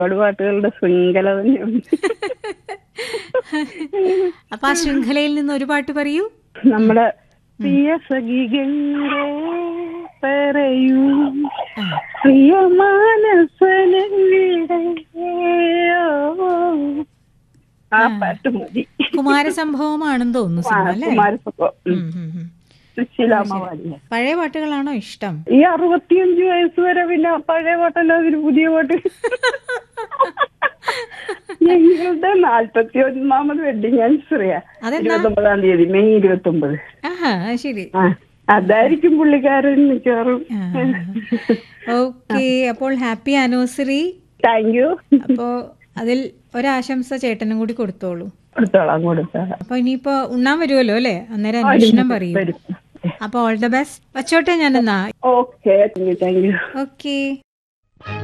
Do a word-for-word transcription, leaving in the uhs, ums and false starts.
ഒരുപാട് പാട്ടുകളുടെ ശൃംഖല തന്നെയുണ്ട്. അപ്പൊ ആ ശൃംഖലയിൽ നിന്ന് ഒരു പാട്ട് പറയൂ. നമ്മുടെ പ്രിയ സഖികളെ പറയൂ, പ്രിയ മാനസനവിടെ, ആ പാട്ട് മതി. കുമാരസംഭവമാണെന്ന് തോന്നുന്നു സിനിമ അല്ലേ? കുമാരസംഭവം. ഉം, ഉം, ഉം. സുശീലാമ്മ. പഴയ പാട്ടുകളാണോ ഇഷ്ടം? ഈ അറുപത്തിയഞ്ചു വയസ്സ് വരെ പിന്നെ പഴയ പാട്ടല്ല, അതിന് പുതിയ പാട്ട്. ഞങ്ങളുടെ നാല്പത്തി ഒന്നാമത് വെഡിങ് ആനിവേഴ്സറിയാ, ഇരുപത്തി ഒമ്പതാം തീയതി മെയ് ഇരുപത്തി ഒമ്പത്. ശരി, അതായിരിക്കും പുള്ളിക്കാരൻ മിക്കവാറും. ഓക്കെ, അപ്പോൾ ഹാപ്പി ആനിവേഴ്സറി. Thank you. അപ്പോ അതിൽ ഒരാശംസ ചേട്ടനും കൂടി കൊടുത്തോളൂ. കൊടുത്തോളാം കൊടുത്തോളാം. അപ്പൊ ഇനിയിപ്പോ ഉണ്ണാൻ വരുമല്ലോ അല്ലേ? അന്നേരം അന്വേഷണം പറയൂ. അപ്പൊ ഓൾ ദ ബെസ്റ്റ്. വച്ചോട്ടെ ഞാൻ എന്നാ. Okay, thank you. ഓക്കെ.